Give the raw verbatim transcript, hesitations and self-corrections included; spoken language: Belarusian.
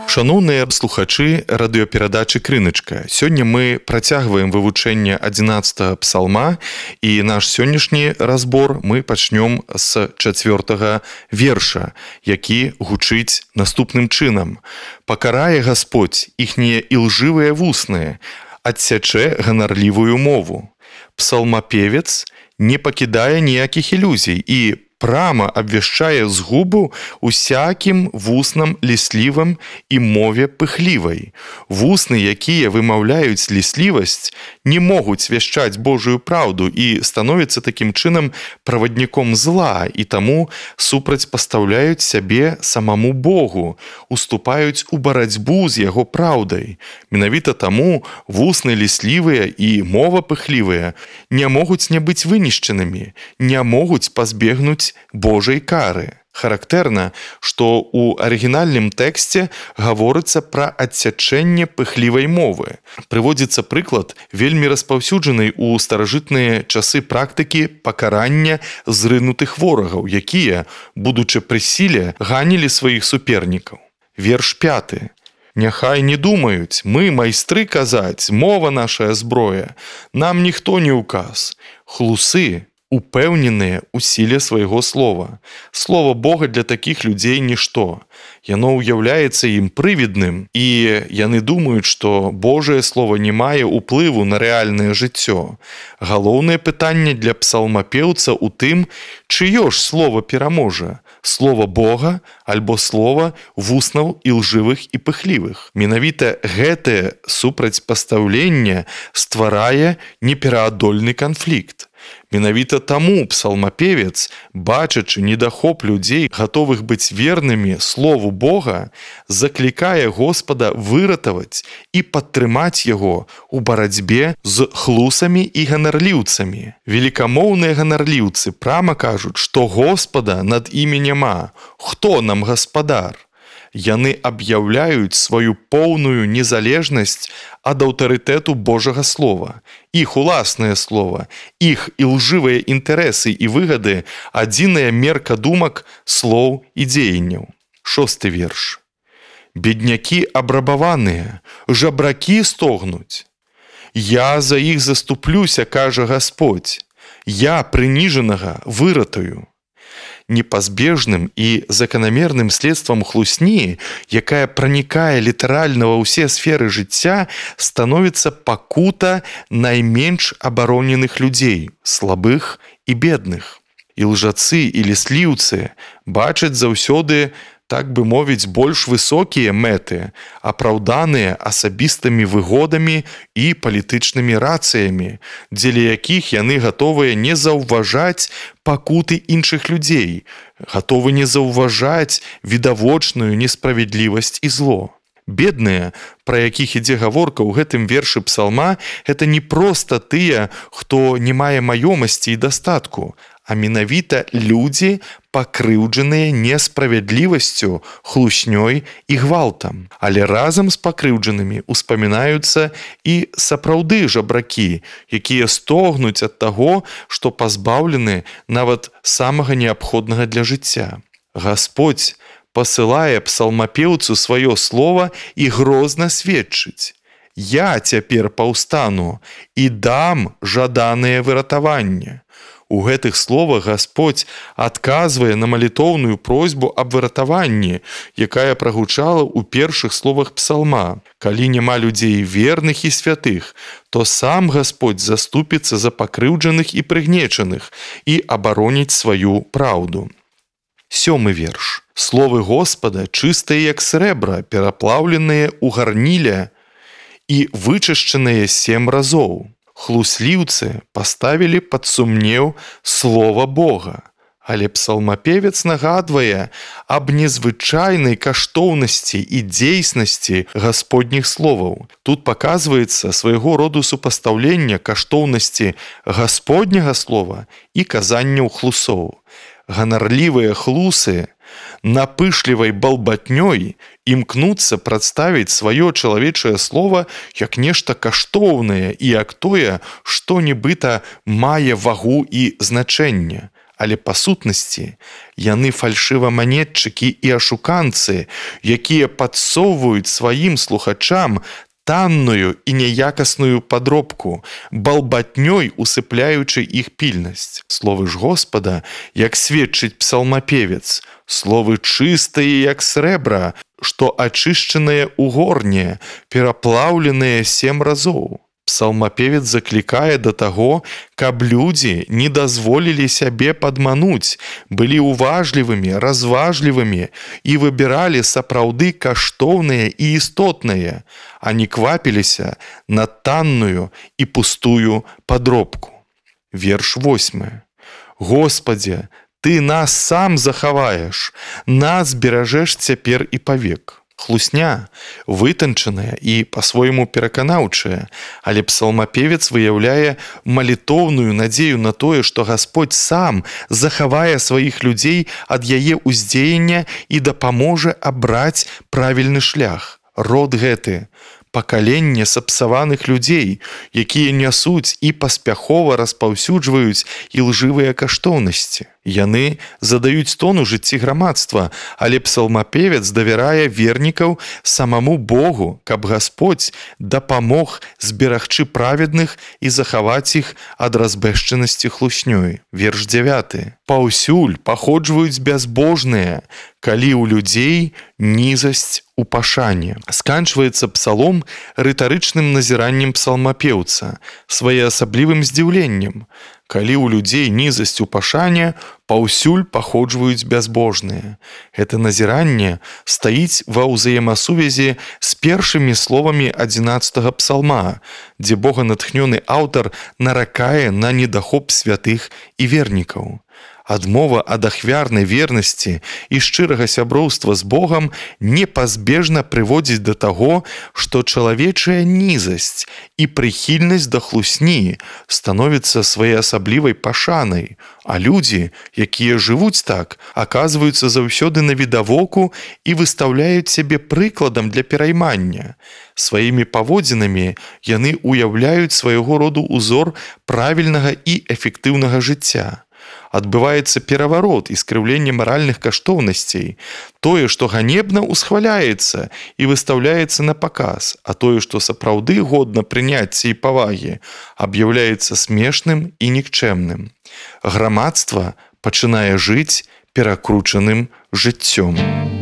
Шаноўныя слухачы радыёперадачы «Крыначка». Сёння мы працягваем вывучэнне адзінаццатага псалма, і наш сённяшні разбор мы пачнём з чацвёртага верша, які гучыць наступным чынам. «Пакарае Гасподзь іхнія ілжывыя вусны, адсячэ ганарлівую мову». Псалмапевец не пакідае ніякіх ілюзій і прама абвяшчае згубу усякім вуснам ліслівым і мове пыхлівай. Вусны, якія вымаўляюць ліслівасць, не могуць вяшчаць Божую праўду і становяцца такім чынам правадніком зла, і таму супрацьпастаўляюць сябе самаму Богу, уступаюць у барацьбу з яго праўдай. Менавіта таму вусны ліслівыя і мова пыхлівая не могуць не быць вынішчанымі, не могуць пазбегнуць Божай кары. Характэрна, што ў арыгінальным тэксце гаворыцца пра адсячэнне пыхлівай мовы. Прыводзіцца прыклад вельмі распаўсюджанай у старажытныя часы практыкі пакарання зрынутых ворагаў, якія, будучы пры сіле, ганілі сваіх супернікаў. Верш пяты. «Няхай не думаюць, мы майстры казаць, мова нашая зброя, нам ніхто не ўказ. Хлусы упэўненыя ў сіле свайго слова. Слова Бога для такіх людзей нішто. Яно ўяўляецца ім прывідным, і яны думаюць, што Божае слова не мае ўплыву на рэальнае жыццё. Галоўнае пытанне для псалмапеўца ў тым, чыё ж слова пераможа? Слова Бога альбо слова вуснаў ілжывых і пыхлівых. Менавіта гэтае супрацьпастаўленне стварае непераадольны канфлікт. Менавіта таму псалмапевец, бачачы недахоп людзей, гатовых быць вернымі слову Бога, заклікае Господа выратаваць і падтрымаць яго у барацьбе з хлусамі і ганарліўцамі. Велікамоўныя ганарліўцы прама кажуць, што Господа над імі няма. Хто нам гаспадар? Яны аб'яўляюць сваю поўную незалежнасць ад аўтарытэту Божага слова. Іх уласнае слова, іх ілжывыя інтарэсы і выгады – адзіная мерка думак, слоў і дзеянняў. Шосты верш. «Беднякі абрабаваныя, жабракі стогнуць. Я за іх заступлюся, кажа Гасподзь. Я прыніжанага выратую». Непазбежным і заканамерным следствам хлусні, якая пранікае літаральна ва ўсе сферы жыцця, становіцца пакута найменш абароненых людзей, слабых і бедных. І лжацы і лісліўцы бачаць заўсёды, так бы мовіць, больш высокія мэты, апраўданыя асабістымі выгодамі і палітычнымі рацыямі, дзеля якіх яны гатовыя не заўважаць пакуты іншых людзей, гатовы не заўважаць відавочную несправядлівасць і зло. Бедныя, пра якіх ідзе гаворка ў гэтым вершы псалма, гэта не проста тыя, хто не мае маёмасці і дастатку, а менавіта людзі, пакрыўджаныя несправядлівасцю, хлуснёй і гвалтам. Але разам з пакрыўджанымі успамінаюцца і сапраўды жабракі, якія стогнуць ад таго, што пазбаўлены нават самага неабходнага для жыцця. Гасподзь пасылае псалмапеўцу сваё слова і грозна сведчыць: «Я цяпер паўстану і дам жаданае выратаванне». У гэтых словах Гасподзь адказвае на малітоўную просьбу аб выратаванні, якая прагучала ў першых словах псалма. Калі няма людзей верных і святых, то сам Гасподзь заступіцца за пакрыўджаных і прыгнечаных і абароніць сваю праўду. Сёмы верш. Словы Господа чыстыя, як срэбра, пераплаўленыя ў гарніле і вычышчаныя сем разоў. Хлусліўцы паставілі пад сумнеў слова Бога, але псалмапевец нагадвае аб незвычайнай каштоўнасці і дзейснасці гасподніх словаў. Тут паказваецца свайго роду супастаўленне каштоўнасці гасподняга слова і казанняў хлусоў. Ганарлівыя хлусы напышлівай балбатнёй імкнуцца прадставіць сваё чалавечае слова як нешта каштоўнае і як тое, што нібыта мае вагу і значэнне. але па сутнасці яны фальшываманетчыкі і ашуканцы, якія падсоўваюць сваім слухачам танную і няякасную падробку, балбатнёй усыпляючы іх пільнасць. Словы ж Господа, як сведчыць псалмапевец, словы чыстыя, як срэбра, што ачышчаныя ў горне, пераплаўленыя сем разоў. Псалмапевец заклікае да таго, каб людзі не дазволілі сябе падмануць, былі уважлівымі, разважлівымі і выбіралі сапраўды каштоўнае і істотнае, а не квапіліся на танную і пустую падробку. Верш восьмы. Господзе, Ты нас сам захаваеш, нас беражэш цяпер і павек. Хлусня, вытанчаная і па-свойму пераканаўчая, але псалмапевец выяўляе малітоўную надзею на тое, што Гасподзь сам захавае сваіх людзей ад яе ўздзеяння і дапаможа абраць правільны шлях. Род гэты – пакаленне сапсаваных людзей, якія нясуць і паспяхова распаўсюджваюць ілжывыя каштоўнасці. Яны задаюць тон у жыцці грамадства, але псалмапевец давярае вернікаў самаму Богу, каб Гасподзь дапамог зберагчы праведных і захаваць іх ад разбэшчанасці хлуснёй. Верш дзявяты. Паўсюль паходжваюць бязбожныя, калі ў людзей нізасць у пашане. Сканчваецца псалом рытарычным назіраннем псалмапеўца, своеасаблівым здзіўленнем. Калі ў людзей нізасць у пашане, паўсюль паходжваюць бязбожныя. Гэта назіранне стаіць ва ўзаемасувязі з першымі словамі адзінаццатага псалма, дзе боганатхнёны аўтар наракае на недахоп святых і вернікаў. Адмова ад ахвярнай вернасці і шчырага сяброўства з Богам непазбежна прыводзіць да таго, што чалавечая нізасць і прыхільнасць да хлусні становіцца своеасаблівай пашанай, а людзі, якія жывуць так, аказваюцца заўсёды навідавоку і выстаўляюць сябе прыкладам для пераймання. Сваімі паводзінамі яны ўяўляюць свайго роду ўзор правільнага і эфектыўнага жыцця. Адбываецца пераварот і скрыўленне маральных каштоўнасцей. Тое, што ганебна, усхваляецца і выстаўляецца на паказ, а тое, што сапраўды годна прыняцця і павагі, аб'яўляецца смешным і нікчэмным. Грамадства пачынае жыць перакручаным жыццём.